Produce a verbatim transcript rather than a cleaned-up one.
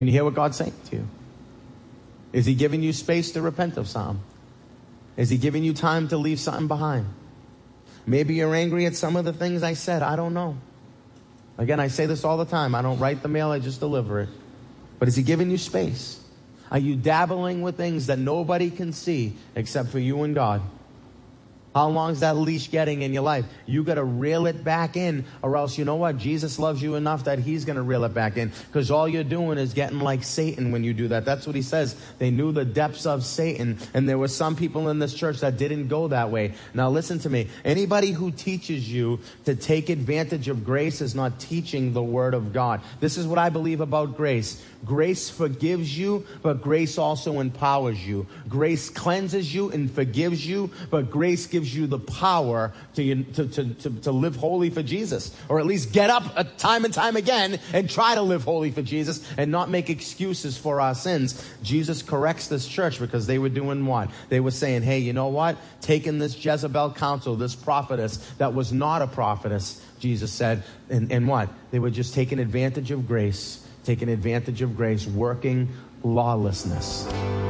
Can you hear what God's saying to you? Is he giving you space to repent of something? Is he giving you time to leave something behind? Maybe you're angry at some of the things I said. I don't know. Again, I say this all the time. I don't write the mail, I just deliver it. But is he giving you space? Are you dabbling with things that nobody can see except for you and God? How long is that leash getting in your life? You got to reel it back in, or else, you know what? Jesus loves you enough that he's going to reel it back in, because all you're doing is getting like Satan when you do that. That's what he says. They knew the depths of Satan, and there were some people in this church that didn't go that way. Now listen to me. Anybody who teaches you to take advantage of grace is not teaching the Word of God. This is what I believe about grace. Grace forgives you, but grace also empowers you. Grace cleanses you and forgives you, but grace gives you the power to, to, to, to, to live holy for Jesus. Or at least get up a time and time again and try to live holy for Jesus and not make excuses for our sins. Jesus corrects this church because they were doing what? They were saying, hey, you know what? Taking this Jezebel counsel, this prophetess that was not a prophetess, Jesus said, and, and what? They were just taking advantage of grace. Taking advantage of grace, working lawlessness.